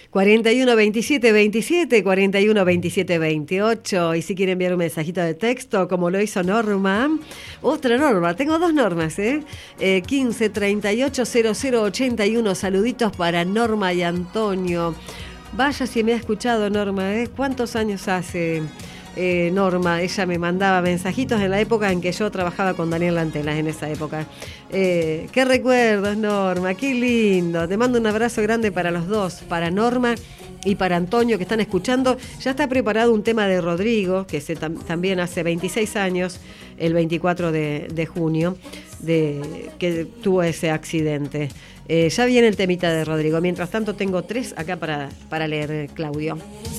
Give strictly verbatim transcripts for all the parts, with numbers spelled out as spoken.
cuarenta y uno veintisiete veintisiete, cuarenta y uno veintisiete veintiocho. Y si quiere enviar un mensajito de texto, como lo hizo Norma, otra Norma, tengo dos Normas, ¿eh? eh quince treinta y ocho cero cero ochenta y uno. Saluditos para Norma y Antonio. Vaya si me ha escuchado Norma, ¿eh? ¿Cuántos años hace? Eh, Norma, ella me mandaba mensajitos en la época en que yo trabajaba con Daniel Lantelas, en esa época. Eh, qué recuerdos, Norma, qué lindo. Te mando un abrazo grande para los dos, para Norma y para Antonio, que están escuchando. Ya está preparado un tema de Rodrigo, que se tam- también hace veintiséis años, el veinticuatro de, de junio, de, que tuvo ese accidente. Eh, ya viene el temita de Rodrigo. Mientras tanto, tengo tres acá para, para leer, Claudio.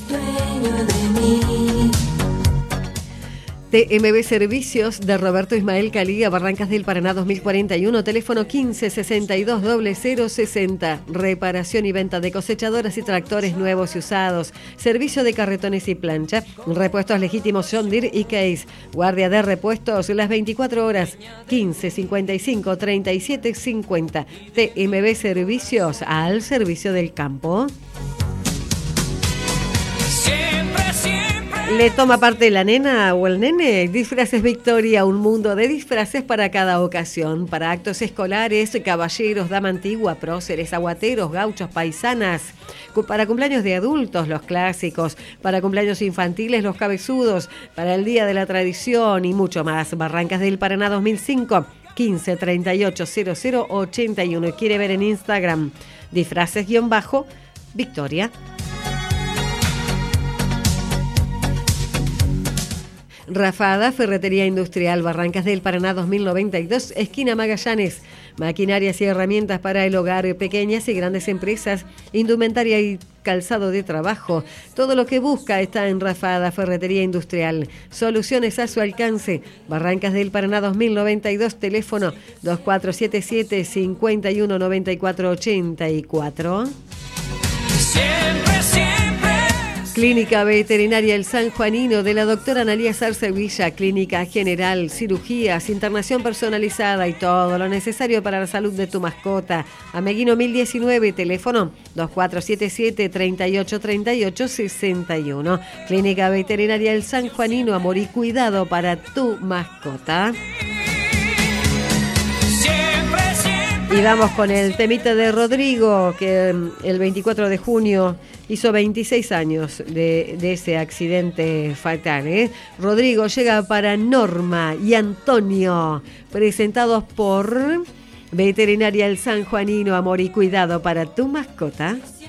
T M B Servicios de Roberto Ismael Caliga, Barrancas del Paraná dos mil cuarenta y uno, teléfono quince sesenta y dos cero cero sesenta. Reparación y venta de cosechadoras y tractores nuevos y usados. Servicio de carretones y plancha. Repuestos legítimos John Deere y Case. Guardia de repuestos las veinticuatro horas. quince cincuenta y cinco treinta y siete cincuenta. T M B Servicios, al servicio del campo. ¿Le toma parte la nena o el nene? Disfraces Victoria, un mundo de disfraces para cada ocasión. Para actos escolares, caballeros, dama antigua, próceres, aguateros, gauchos, paisanas. Para cumpleaños de adultos, los clásicos. Para cumpleaños infantiles, los cabezudos. Para el Día de la Tradición y mucho más. Barrancas del Paraná dos mil cinco, quince treinta y ocho cero cero ochenta y uno. Y quiere ver en Instagram, disfraces-Victoria. Rafada, Ferretería Industrial, Barrancas del Paraná dos mil noventa y dos, esquina Magallanes. Maquinarias y herramientas para el hogar, pequeñas y grandes empresas, indumentaria y calzado de trabajo. Todo lo que busca está en Rafada, Ferretería Industrial. Soluciones a su alcance. Barrancas del Paraná dos mil noventa y dos, teléfono dos cuatro siete siete, cinco uno nueve cuatro ocho cuatro. Siempre, siempre. Clínica Veterinaria El San Juanino de la doctora Analía Sarcevilla, clínica general, cirugías, internación personalizada y todo lo necesario para la salud de tu mascota. Ameguino mil diecinueve, teléfono dos cuatro siete siete, treinta y ocho treinta y ocho sesenta y uno. Clínica Veterinaria El San Juanino, amor y cuidado para tu mascota. Y vamos con el temita de Rodrigo, que el veinticuatro de junio hizo veintiséis años de, de ese accidente fatal, ¿eh? Rodrigo llega para Norma y Antonio, presentados por Veterinaria El San Juanino, amor y cuidado para tu mascota.